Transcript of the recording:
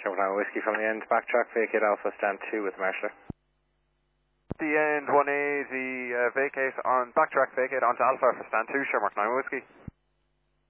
Sherman Tango Whiskey from the end, backtrack, vacate Alpha, stand 2 with Marshall. The end 180, vacate on, backtrack, vacate onto Alpha for stand 2, Sherman Tango Whiskey.